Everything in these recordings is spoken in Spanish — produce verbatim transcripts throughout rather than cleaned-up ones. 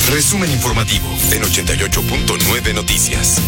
Resumen informativo en ochenta y ocho punto nueve Noticias.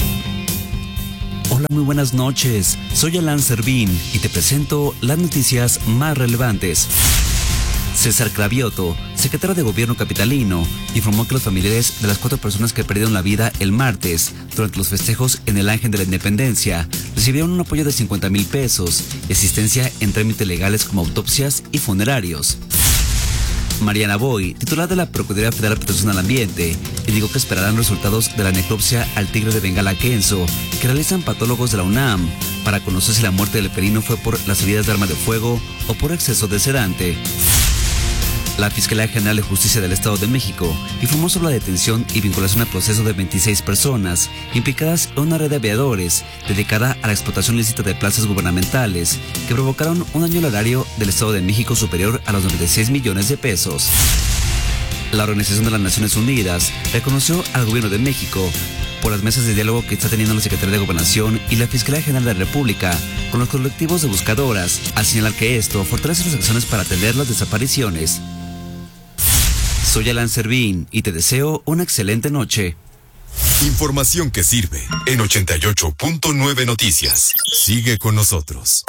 Hola, muy buenas noches. Soy Alan Servín y te presento las noticias más relevantes. César Cravioto, secretario de Gobierno capitalino, informó que los familiares de las cuatro personas que perdieron la vida el martes durante los festejos en el Ángel de la Independencia recibieron un apoyo de cincuenta mil pesos y asistencia en trámites legales como autopsias y funerarios. Mariana Boy, titular de la Procuraduría Federal de Protección al Ambiente, indicó que esperarán resultados de la necropsia al tigre de Bengala Kenzo, que realizan patólogos de la UNAM, para conocer si la muerte del felino fue por las heridas de arma de fuego o por exceso de sedante. La Fiscalía General de Justicia del Estado de México informó sobre la detención y vinculación al proceso de veintiséis personas implicadas en una red de aviadores dedicada a la explotación ilícita de plazas gubernamentales que provocaron un daño al erario del Estado de México superior a los noventa y seis millones de pesos. La Organización de las Naciones Unidas reconoció al Gobierno de México por las mesas de diálogo que está teniendo la Secretaría de Gobernación y la Fiscalía General de la República con los colectivos de buscadoras, al señalar que esto fortalece las acciones para atender las desapariciones. Soy Alan Servín y te deseo una excelente noche. Información que sirve en ochenta y ocho punto nueve Noticias. Sigue con nosotros.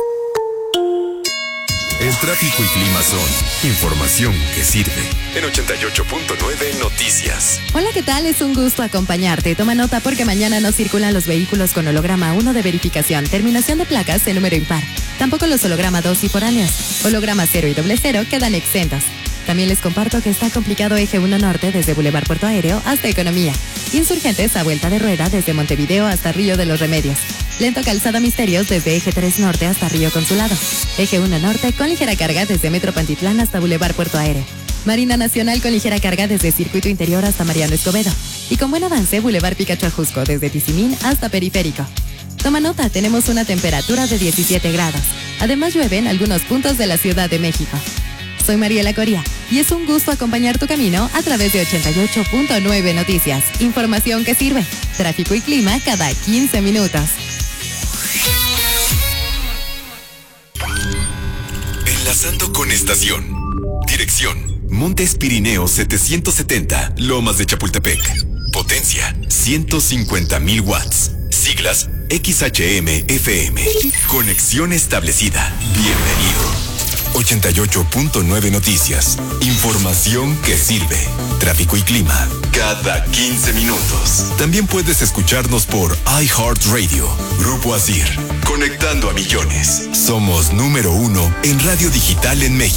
El tráfico y clima son información que sirve en ochenta y ocho punto nueve Noticias. Hola, ¿qué tal? Es un gusto acompañarte. Toma nota porque mañana no circulan los vehículos con holograma uno de verificación, terminación de placas de número impar. Tampoco los holograma dos y foráneos. Holograma cero y doble cero quedan exentos. También les comparto que está complicado Eje uno Norte desde Boulevard Puerto Aéreo hasta Economía. Insurgentes a vuelta de rueda desde Montevideo hasta Río de los Remedios. Lento Calzada Misterios desde Eje tres Norte hasta Río Consulado. Eje uno Norte con ligera carga desde Metro Pantitlán hasta Boulevard Puerto Aéreo. Marina Nacional con ligera carga desde Circuito Interior hasta Mariano Escobedo. Y con buen avance Boulevard Picacho Ajusco desde Tizimín hasta Periférico. Toma nota, tenemos una temperatura de diecisiete grados. Además llueve en algunos puntos de la Ciudad de México. Soy Mariela Coria y es un gusto acompañar tu camino a través de ochenta y ocho punto nueve Noticias. Información que sirve. Tráfico y clima cada quince minutos. Enlazando con estación. Dirección: Montes Pirineos setecientos setenta, Lomas de Chapultepec. Potencia: ciento cincuenta mil watts. Siglas: X H M F M. Conexión establecida. Bienvenido. ochenta y ocho punto nueve Noticias. Información que sirve. Tráfico y clima cada quince minutos. También puedes escucharnos por iHeartRadio. Grupo Asir. Conectando a millones. Somos número uno en radio digital en México.